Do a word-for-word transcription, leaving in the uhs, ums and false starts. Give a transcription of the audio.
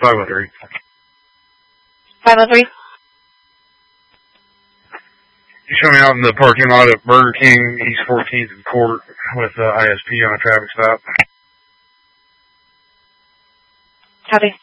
five oh three. five oh three? You showed me out in the parking lot at Burger King, East fourteenth and Court, with uh, I S P on a traffic stop. Copy.